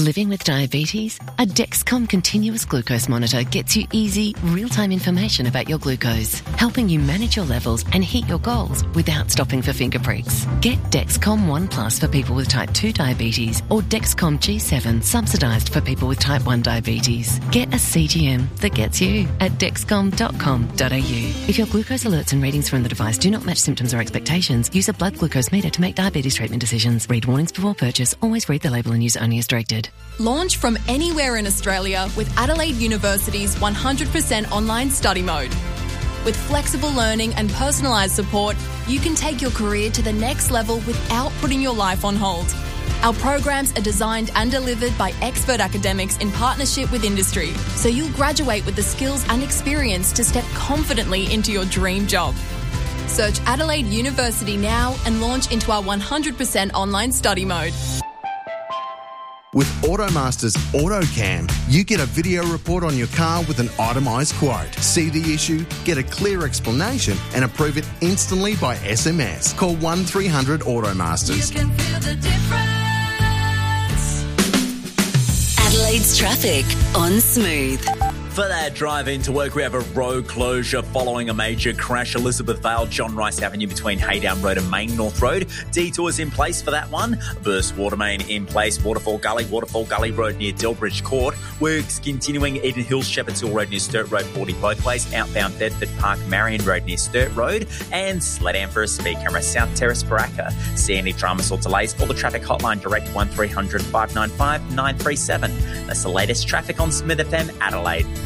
Living with diabetes? A Dexcom continuous glucose monitor gets you easy, real-time information about your glucose, helping you manage your levels and hit your goals without stopping for finger pricks. Get Dexcom One Plus for people with type 2 diabetes or Dexcom G7 subsidised for people with type 1 diabetes. Get a CGM that gets you at dexcom.com.au. If your glucose alerts and readings from the device do not match symptoms or expectations, use a blood glucose meter to make diabetes treatment decisions. Read warnings before purchase. Always read the label and use only as directed. Launch from anywhere in Australia with Adelaide University's 100% online study mode. With flexible learning and personalised support, you can take your career to the next level without putting your life on hold. Our programs are designed and delivered by expert academics in partnership with industry, so you'll graduate with the skills and experience to step confidently into your dream job. Search Adelaide University now and launch into our 100% online study mode. With Automaster's AutoCam, you get a video report on your car with an itemised quote. See the issue, get a clear explanation and approve it instantly by SMS. Call 1300 Automasters. You can feel the difference. Adelaide's traffic on Smooth. For that drive into work, we have a road closure following a major crash. Elizabeth Vale, John Rice Avenue between Haydown Road and Main North Road. Detours in place for that one. Burst water main in place. Waterfall Gully Road near Delbridge Court. Works continuing Eden Hills, Shepherds Hill Road near Sturt Road, 40 both ways. Outbound Bedford Park, Marion Road near Sturt Road. And Sledam for a speed camera, South Terrace, Baraka. See any dramas or delays? Call the traffic hotline direct 1300 595 937. That's the latest traffic on Smith FM Adelaide.